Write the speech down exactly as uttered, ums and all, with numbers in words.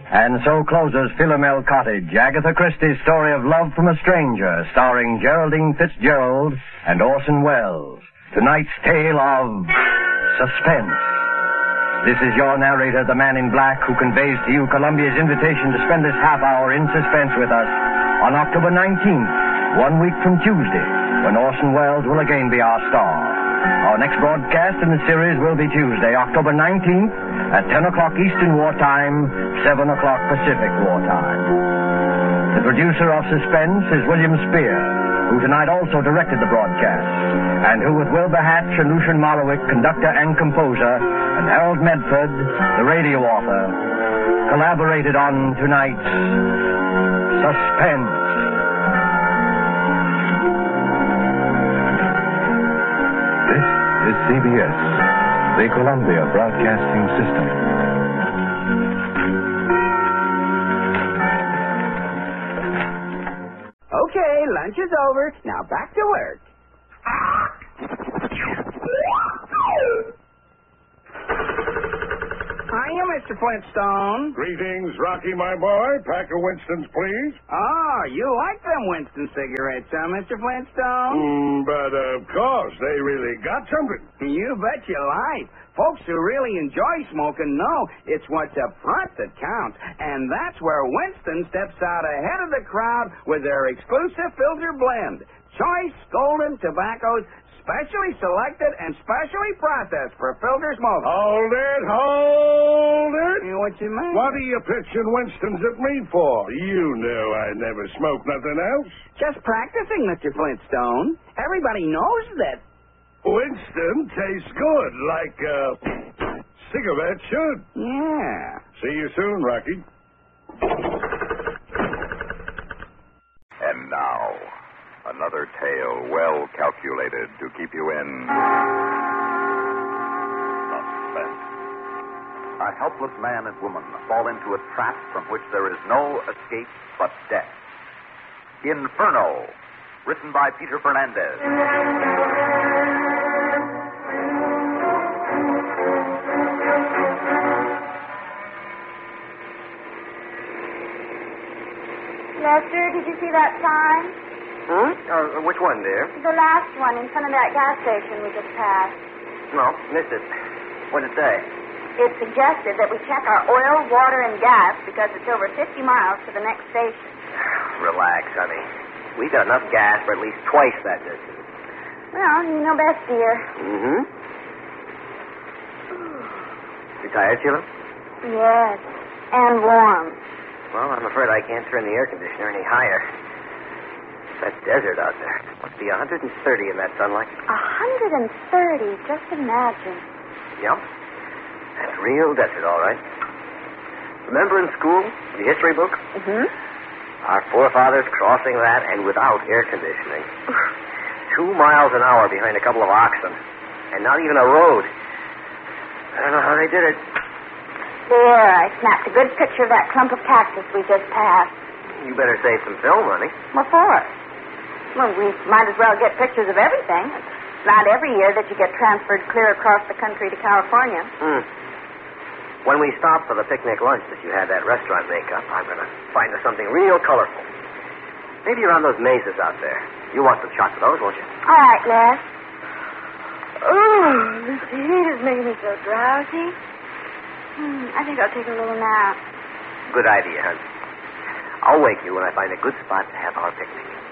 And so closes Philomel Cottage, Agatha Christie's story of love from a stranger, starring Geraldine Fitzgerald and Orson Welles. Tonight's tale of suspense. This is your narrator, the man in black, who conveys to you Columbia's invitation to spend this half hour in suspense with us on October nineteenth, one week from Tuesday, when Orson Welles will again be our star. Our next broadcast in the series will be Tuesday, October nineteenth, at ten o'clock Eastern Wartime, seven o'clock Pacific Wartime. The producer of Suspense is William Spear, who tonight also directed the broadcast, and who, with Wilbur Hatch and Lucian Malowick, conductor and composer, and Harold Medford, the radio author, collaborated on tonight's Suspense. This is C B S, the Columbia Broadcasting System. Okay, lunch is over. Now back to work. Hiya, Mister Flintstone. Greetings, Rocky, my boy. Pack of Winston's, please. Oh, you like them Winston cigarettes, huh, Mister Flintstone? Mm, but of course, they really got something. You bet your life. Folks who really enjoy smoking know it's what's up front that counts. And that's where Winston steps out ahead of the crowd with their exclusive filter blend. Choice golden tobaccos, specially selected and specially processed for filter smoking. Hold it, hold it. You know what you mean? What are you pitching Winston's at me for? You know I never smoke nothing else. Just practicing, Mister Flintstone. Everybody knows that. Winston tastes good, like uh, cigarette should. Yeah. See you soon, Rocky. And now, another tale well calculated to keep you in suspense. A helpless man and woman fall into a trap from which there is no escape but death. Inferno, written by Peter Fernandez. Lester, did you see that sign? Hmm? Uh, which one, dear? The last one in front of that gas station we just passed. No, missed it. What did it say? It suggested that we check our oil, water, and gas because it's over fifty miles to the next station. Relax, honey. We've got enough gas for at least twice that distance. Well, you know best, dear. Mm-hmm. You tired, Sheila? Yes, and warm. Well, I'm afraid I can't turn the air conditioner any higher. It's that desert out there. Must be one hundred thirty in that sunlight. one hundred thirty, just imagine. Yep. That's real desert, all right. Remember in school, the history book? Mm-hmm. Our forefathers crossing that and without air conditioning. Two miles an hour behind a couple of oxen. And not even a road. I don't know how they did it. There, I snapped a good picture of that clump of cactus we just passed. You better save some film, honey. What for? Well, we might as well get pictures of everything. It's not every year that you get transferred clear across the country to California. Hmm. When we stop for the picnic lunch that you had that restaurant make up, I'm going to find us something real colorful. Maybe around those mazes out there. You want some shots of those, won't you? All right, Les. Ooh, this heat is making me so drowsy. Hmm, I think I'll take a little nap. Good idea, hon. I'll wake you when I find a good spot to have our picnic.